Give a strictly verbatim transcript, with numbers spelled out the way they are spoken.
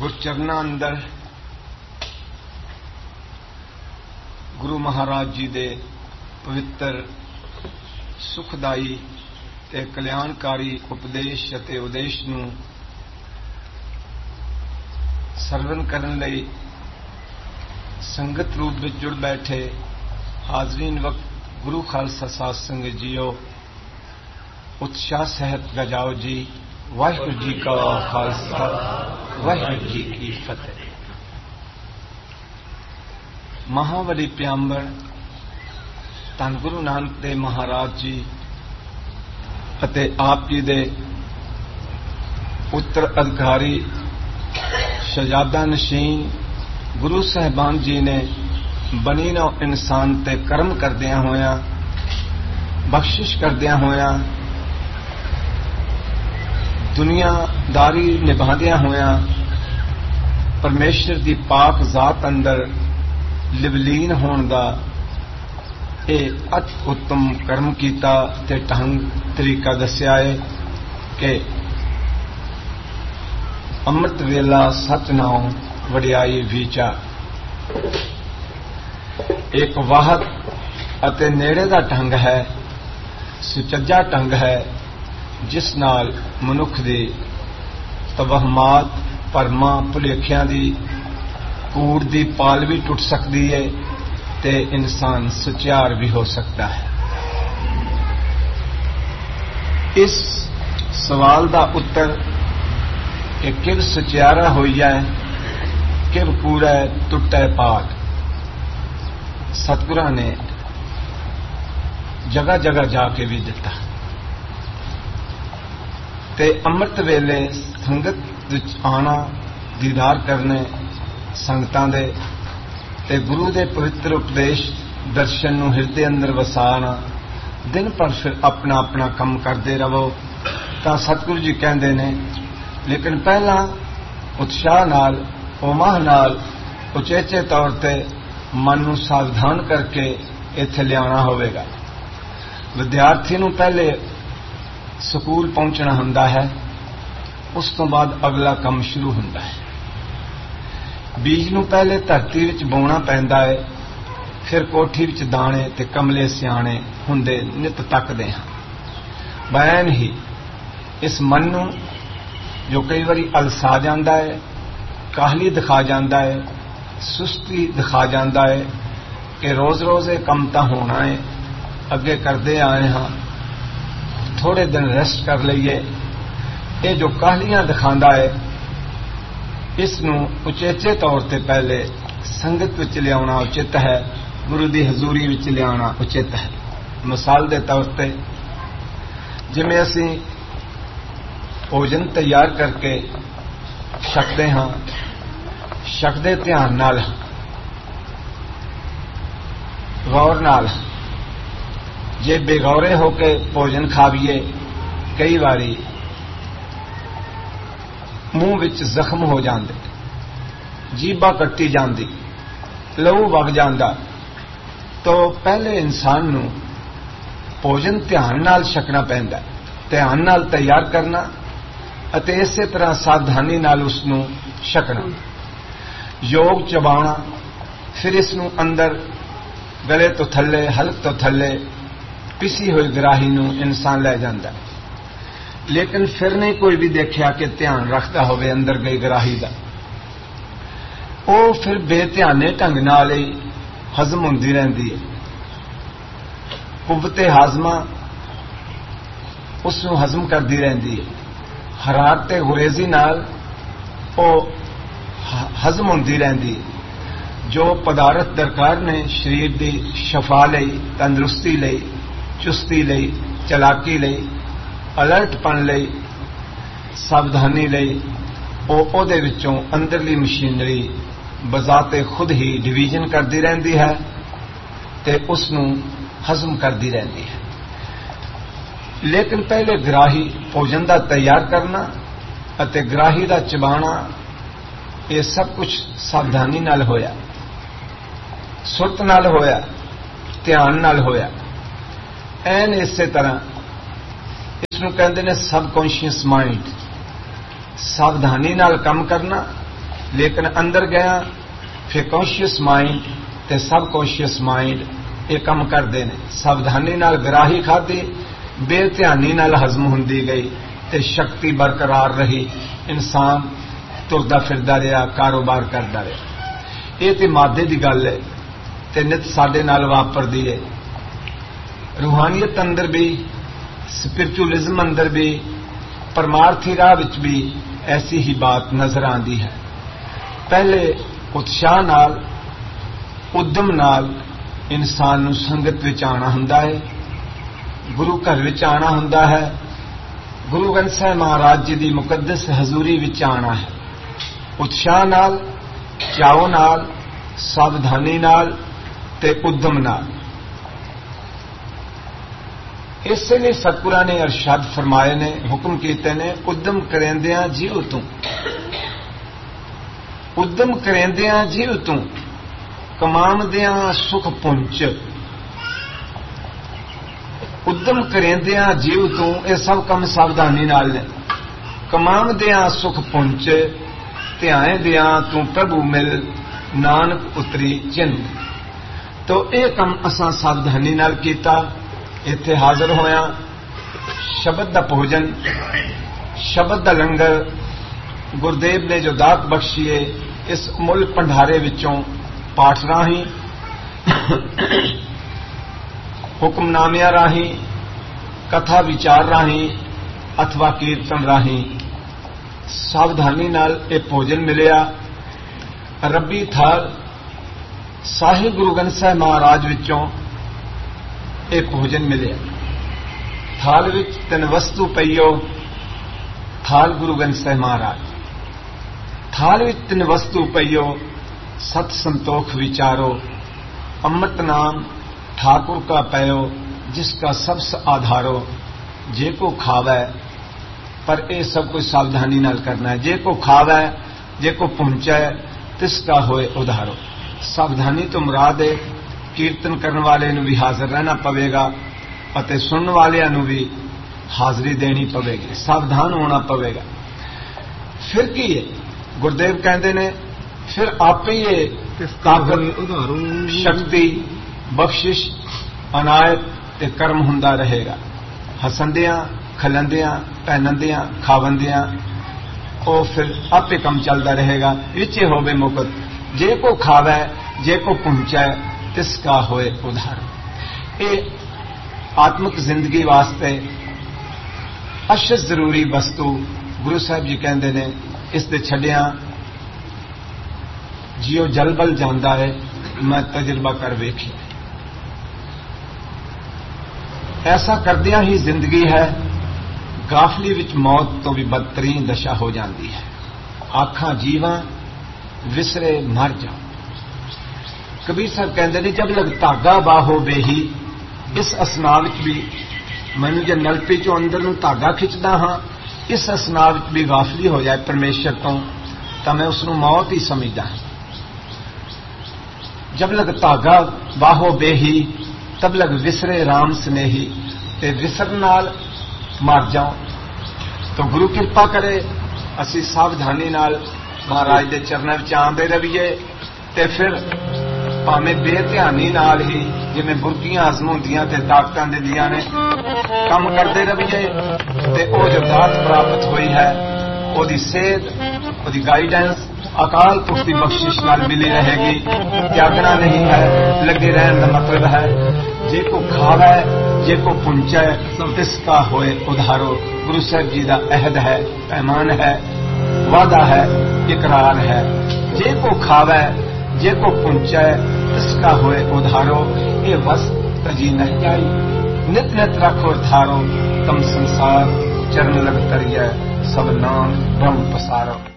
गुरचरना अंदर गुरु महाराज जी दे पवित्र सुखदाई ते कल्याणकारी उपदेश अते उदेश नूं सरवण करन लई संगत रूप विच जुड़ बैठे हाजरीन वक्त गुरु खालसा साध संगत जीओ उत्साह सहित गजाओ जी। वाहिगुरू जी का खालसा वाहिगुरू जी की फतेह। महावली प्यांबर धन गुरु नानक देव महाराज जी अते आप जी दे उत्तराधिकारी शहजादा नशीन गुरु साहिबान जी ने बनी नौ इंसान ते कर्म करदियां होया बख्शिश करदियां होया दुनियादारी निभादियां होया परमेश्वर दी पाक जात अंदर लिवलीन होने का यह अति उत्तम कर्म कीता ते ढंग तरीका दस्या है कि अमृत वेला सच नाम वडियाई विचा एक वाहद अते नेड़े का ढंग है सुचज्जा ढंग है जिस नाल मनुख दी तवहमात भरमा भुलेखियां दी कूड़ दी पाल भी टुट सकती है ते इंसान सुचार भी हो सकता है। इस सवाल का उत्तर कि किव सुचारा होई है किव कूड़ा टुटा पाल सतगुरां ने जगह जगह जाके भी दिता ते अमृत वेले संगत विच आना दीदार करने संगतां दे ते गुरु दे पवित्र उपदेश दर्शन नूं हिरदे अंदर वसाना दिन भर फिर अपना अपना काम करते रहो तां सतगुरु जी कहंदे ने लेकिन पहला उत्साह नाल उमाह नाल उचेचे तौर ते मन नूं सावधान करके इत्थे लियाना होवेगा। विद्यार्थी नूं पहले स्कूल पहुंचना हुंदा है उस तो बाद अगला काम शुरू हुंदा है। बीज नूं पहले धरती विच बोना पैंदा है फिर कोठी विच दाणे ते कमले सियाणे हुंदे नित तकदे हां। बैन ही इस मन नूं जो कई बारी अलसा जांदा है काहली दिखा जांदा है सुस्ती दिखा जांदा है कि रोज रोज ये काम तां होना है अगे करदे आए हां थोड़े दिन रेस्ट कर लईए ये जो काहलियां दिखांदा है इसनूं उचेचे तौर ते पहले संगत विच लियाउणा उचित है गुरु दी हजूरी विच लियाउणा उचित है। मिसाल दे तौर ते जिवें असीं भोजन तैयार करके छकदे हां छकदे ध्यान नाल गौर नाल जे बेगौरे होके भोजन खावीए कई बारी मुंह विच जख्म हो जाते जीभा कट्टी जाती लहू वग जाता तो पहले इंसान नूं भोजन ध्यान नाल छकना पैंदा ध्यान नाल तैयार करना अते इसे तरह सावधानी नाल उसनूं छकना योग चबाना फिर इसनूं अंदर गले तो थले हलक तो थले पिसी हुई ग्राही नूं इंसान लै जांदा लेकिन फिर नहीं कोई भी देखा कि ध्यान रखता होवे अंदर गई ग्राही दा वो फिर बेध्याने ढंग नाल ही हजम होंदी रहिंदी है। कुव्वते हाजमा उसनूं हजम करदी रहिंदी है हरारत ते गुरेजी नाल वो हजम होंदी रहिंदी है। जो पदार्थ दरकार ने शरीर की शफा लई तंदुरुस्ती लई चुस्ती लई चलाकी लई अलर्टपन लई सावधानी लई ओहदे विचों अंदरली मशीनरी बजाते खुद ही डिवीजन करती रहती है ते उसनूं हजम करती रहती है। लेकिन पहले ग्राही भोजन का तैयार करना अते ग्राही का चबाना ये सब कुछ सावधानी नाल होया सुरत नाल होया ध्यान नाल होया। एन इसे तरह इसनूं कहंदे ने सबकॉन्शियस माइंड सावधानी नाल काम करना लेकिन अंदर गया फिर कॉन्शियस माइंड ते सब कॉन्शियस माइंड ये काम करते हैं। सावधानी नाल गराही खाधी, बेध्यानी नाल हजम हुंदी गई ते शक्ति बरकरार रही। इंसान तुरदा फिरदा रहा, कारोबार करता रहा। ये तो मादे की गल है ते नित साडे नाल वापरदी है। रूहानियत अंदर भी, स्पिरिचुअलिज्म अंदर भी, परमार्थी राह विच भी ऐसी ही बात नजर आती है। पहले उत्साह नाल, उद्यम नाल इंसान नूं संगत विच आना हुंदा है, गुरु घर विच आना हुंदा है, गुरु ग्रंथ साहिब महाराज जी की मुकद्दस हजूरी विच आना है। उत्साह नाल, चाओ नाल, सावधानी नाल ते उद्यम नाल। इसलिए सतगुरां ने अरशद फरमाए ने, हुक्म कीते ने, उद्यम करेंदियां जीव तू, उद्यम करेंदियां जीव तू, कमावदियां सुख पुंच। उद्यम करेंदियां जीव तू, ये सब काम सावधानी नाल ने। कमावदियां सुख पुंच, ध्यानदियां तू प्रभु मिल, नानक उतरी जिंद। तो यह काम असां सावधानी नाल कीता। इत्थे हाजिर होया, शब्द दा भोजन, शब्द दा लंगर गुरुदेव ने जो दात बख्शी है, इस मुल भंडारे विचों पाठ राही, हुक्मनामिया राही, कथा विचार राही अथवा कीर्तन राही सावधानी नाल ये भोजन मिलिया। रब्बी थाल साहिब गुरु ग्रंथ साहिब महाराज विचों ये भोजन मिले। थाल विच तीन वस्तु पईओ, थाल गुरु ग्रंथ साहिब महाराज। थाल विच तीन वस्तु पईओ, सत संतोख विचारो, अमृत नाम ठाकुर का पयो, जिसका सबस आधारो। जे को खावै, पर यह सब कुछ सावधानी नाल करना है। जे को खावै, जे को पहुंचै, तिसका होए उधारो। सावधानी तो मुराद है कीर्तन करने वाले नूं भी हाजिर रहना पवेगा अते सुनने वाले नूं भी हाजिरी देनी पवेगी, सावधान होना पवेगा। फिर की है, गुरुदेव कहते ने, फिर आप ही ये ताकत, शक्ति, बख्शिश, अनायत ते कर्म हुंदा रहेगा। हसंदियां, खलंदियां, पहनंदियां, खावंदियां, वो फिर आपे कम चलता रहेगा। विचे होवे मुकत, जे को खावै, जे को पहुंचै, तिसका होए उधार। ये आत्मिक जिंदगी वास्ते अशद जरूरी वस्तु गुरु साहब जी कहते ने, इस दे छड्डिया जियो जलबल जाता है। मैं तजुर्बा कर वेखी, ऐसा करदियां ही जिंदगी है गाफली विच मौत तो भी बदतरीन दशा हो जाती है। आखां जीवा विसरे मर जाओ। कबीर साहब कहते हैं, जब लग धागा बाहो बेही, इस असना विच भी मैनू जो नलपी चो अंदर नूं धागा खिंचदा हाँ, इस असना विच भी गाफली हो जाए परमेश्वर तो, तो मैं उसनूं मौत ही समझदा हाँ। जब लग धागा बाहो बेही, तब लग विसरे राम स्नेही, ते विसर नाल मर जाओ। तो गुरु कृपा करे असी सावधानी नाल महाराज दे चरणों विच आंदे रहिए, ते फिर भावें बेध्यानी नाल ही जिवें बुरकियां हजम होंदियां ते ताकतां दिंदियां ने, काम करते रहिए, ते ओ जो दात प्राप्त हुई है, ओदी सेध, ओदी गाइडेंस अकाल पुरख की बख्शिश नाल मिली रहेगी। त्यागना नहीं है, लगे रहने का मतलब है जे को खावै, जे को पुंचै, तिसका होए उधारो। गुरु साहब जी का अहद है, पैमान है, वादा है, इकरार है। जे को खावै, जे को पुंचै, तिसका होए उधारो। ये वस्त तजी नहीं जाई, नित नित रखो थारो, तम संसार चरण लग करिए, सब नाम ब्रह्म पसारो।